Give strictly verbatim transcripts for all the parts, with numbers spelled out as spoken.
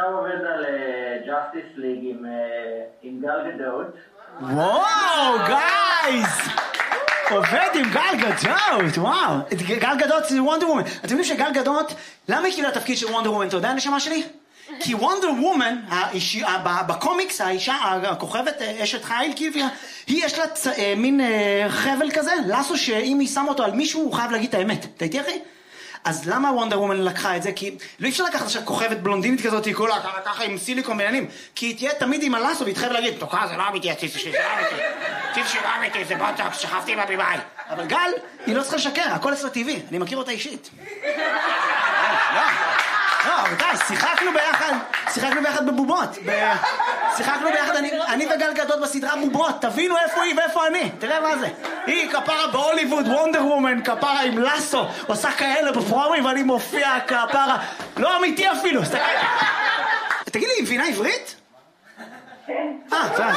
עכשיו עובד על Justice League עם גל גדות. וואו, גייז! עובד עם גל גדות, וואו. גל גדות זה וונדר וומן. אתם יודעים שגל גדות, למה היא קיבלה התפקיד של וונדר וומן? אתה יודע הנשמה שלי? כי וונדר וומן, בקומיקס, האישה, הכוכבת, אשת חיל, היא יש לה מין חבל כזה, לסו שאם היא שמה אותו על מישהו, הוא חייב להגיד את האמת. אתה איתי אחי? אז למה וונדר וומן לקחה את זה? כי לא אפשר לקחת עכשיו כוכבת בלונדינית כזאת, היא כולה ככה עם סיליקון בעניינים, כי היא תהיה תמיד עם הלסו והיא תחייב להגיד, תוקע, זה לא אמיתי, הציץ שלי, זה לא אמיתי, הציץ שלי לא אמיתי, זה בוטוקס, שכבתי בבימאי. אבל גל, היא לא צריכה לשקר, הכל אצלה טבעי, אני מכיר אותה אישית. לא, לא, רבותיי, שיחקנו ביחד, שיחקנו ביחד בבובות, שיחקנו ביחד, אני וגל גדות בסדרה בובות, תבינו איפה היא ואיפה אני, תראה מה זה. היא כפרה בהוליווד, וונדר וומן, כפרה עם לסו, עושה כאלה בפרומים ואני מופיע כפרה, לא אמיתי אפילו. תגיד לי, היא מבינה עברית? כן. אה, זה,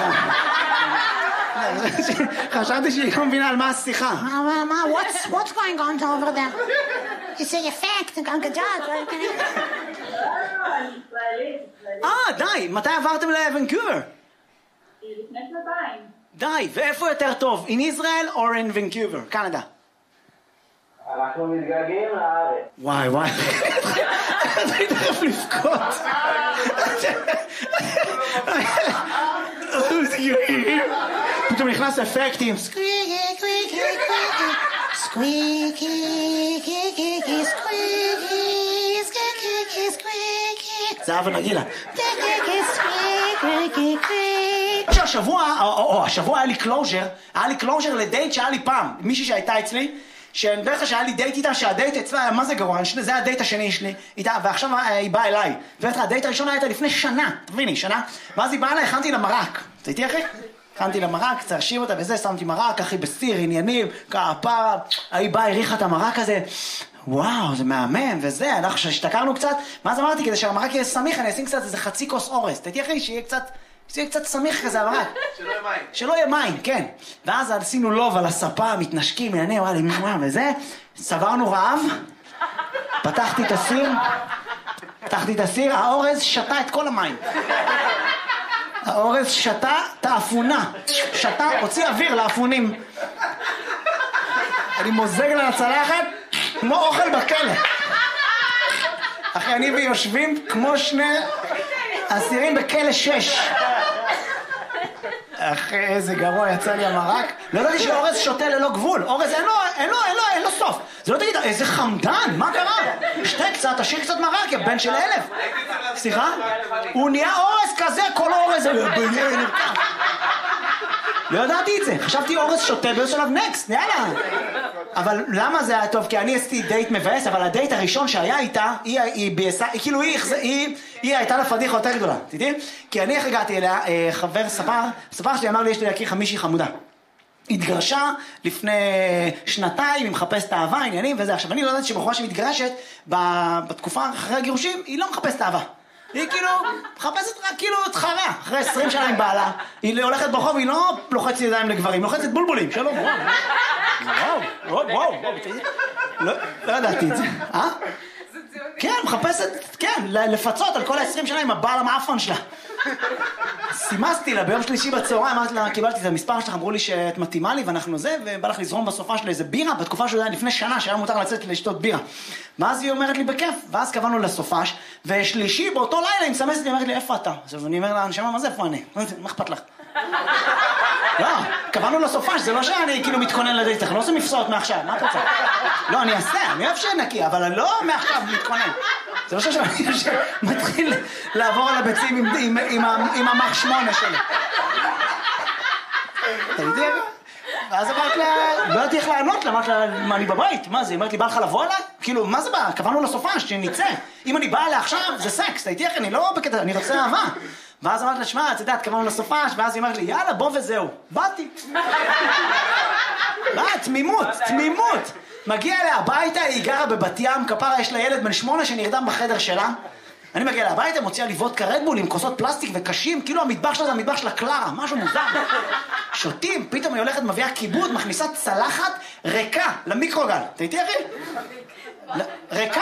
זה. חשבתי שהיא לא מבינה על מה השיחה. מה, what's going on over there? You say effect, גל גדות. אה, די, מתי עברתם לוונקובר? לפני שנתיים. די, ואיפה יותר טוב? In Israel or in Vancouver? קנדה. אנחנו מתגעגעים לארץ. וואי וואי. אני תכף לבכות. פתאום נכנס אפקטים. Squeaky, squeaky, squeaky, squeaky, squeaky, squeaky, squeaky. זה אבא נגילה. Squeaky, squeaky, squeaky. השבוע, או השבוע היה לי קלוז'ר, היה לי קלוז'ר לדייט שהיה לי פעם, מישהי שהייתה אצלי, שאני בדרך כלל שהיה לי דייט איתה, שהדייט אצלה היה מה זה גרוע, זה היה הדייט השני שלי, איתה, ועכשיו היא באה אליי. ובטח, הדייט הראשון הייתה לפני שנה, תביני, שנה, ואז היא באה אליי, הכנתי לה מרק. אתה איתי אחי? הכנתי לה מרק, צרשיב אותה וזה, שמתי מרק, אחי בסיר, עניינים, כעפה, היא באה, הריחה את המרק הזה, וואו, זה מהמם, וזה, אנחנו שהשתכרנו קצת, ואז אמרתי, כדי שהמרק יהיה סמיך, אני אשים קצת איזה חצי כוס אורז, אתה איתי אחי, שיהיה קצת... שיהיה קצת סמיך כזה, המרק. שלא יהיה מים. שלא יהיה מים, כן. ואז עשינו לוב על הספה, מתנשקים, ענייני, וואלה, וואלה, וזה. סברנו רעב, פתחתי את הסיר, פתחתי את הסיר, האורז שתה את כל המים. האורז שתה את האפונה. שתה, הוציא אוויר לאפונים. אני מוזג לה לצלחת, כמו אוכל בכלא. אחי, אני ויושבים כמו שני... אסירים בכלא שש. אחי, איזה גרוע יצא לי המרק. לא ידעתי שאורז שותה ללא גבול. אורז אין לו, אין לו, אין לו, אין לו סוף. זה לא תגיד, איזה חמדן, מה קרה? שתה קצת, תשאיר קצת מרק, יא בן של אלף. סליחה? הוא נהיה אורז כזה, כל אורז. לא ידעתי את זה. חשבתי אורז שותה באיזשהו שלב נקסט, יאללה. אבל למה זה היה טוב? כי אני עשיתי דייט מבאס, אבל הדייט הראשון שהיה איתה, היא, היא בעשה, כאילו היא, היא, היא הייתה לה פדיחה יותר גדולה, תדעי? כי אני איך הגעתי אליה, חבר ספר, ספר שלי אמר לי, יש לי להכיר חמישי חמודה. התגרשה לפני שנתיים, היא מחפשת אהבה, עניינים וזה. עכשיו, אני לא יודעת שבחורה שמתגרשת, בתקופה אחרי הגירושים, היא לא מחפשת אהבה. היא כאילו מחפשת רק כאילו את חרה, אחרי עשרים שנה עם בעלה. היא הולכת ברחוב, היא לא לוחצת ידיים לגברים, היא לוחצת בולבולים. שלום, וואו, וואו, וואו, וואו, לא ידעתי את זה. אה? כן, מחפשת, כן, לפצות על כל ה-עשרים שנה עם הבעל המאפון שלה. סימסתי לה ביום שלישי בצהריים, אמרתי לה, קיבלתי את המספר שלך, אמרו לי שאת מתאימה לי ואנחנו זה, ובא לך לזרום בסופה של איזה בירה, בתקופה שזה היה לפני שנה, שהיה מותר לצאת לשתות בירה. ואז היא אומרת לי בכיף, ואז קבענו לסופש, ושלישי באותו לילה היא מסמסת לי, אומרת לי, איפה אתה? אז אני אומר לה, נשמה, מה זה איפה אני? מה אכפת לך? לא, קבענו לסופש, זה לא שאני כאילו מתכונן לדייט, אנחנו לא עושים מפסעות מעכשיו, מה את רוצה? לא, אני אעשה, אני אוהב שנקי, אבל אני לא מעכשיו מתכונן. זה לא שאני מתחיל לעבור על הביצים עם המח שמונה שלי. אתה יודע? ואז אמרת לה, לא יודעת איך לענות לה, אמרת לה, מה אני בבית? מה זה? היא אמרת לי, בא לך לבוא עליי? כאילו, מה זה בא? קבענו לסופש, שנצא. אם אני באה לה עכשיו, זה סקס, אתה איתי איך אני לא בקטע, אני רוצה אהבה. ואז אמרת לה, שמע, את יודעת, קבענו לסופש, ואז היא אמרת לי, יאללה, בוא וזהו. באתי. מה? תמימות, תמימות. מגיע אליה הביתה, היא גרה בבת ים, כפרה יש לה ילד בן שמונה שנרדם בחדר שלה. אני מגיע אליה הביתה, מוציאה לי וודקה רדבול עם כוסות פלסטיק וקשים, כאילו המטבח שלה זה המטבח של הקלרה, משהו מוזר. שותים, פתאום היא הולכת, מביאה כיבוד, מכניסה צלחת ריקה למיקרוגל. אתה איתי אחי? ריקה.